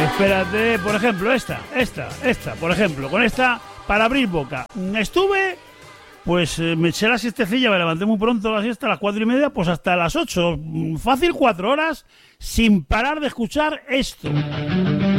Espérate, por ejemplo, esta, por ejemplo, con esta, para abrir boca. Estuve, pues me eché la siestecilla, me levanté muy pronto a la siesta, a las 4:30, pues hasta las 8, fácil 4 horas, sin parar de escuchar esto.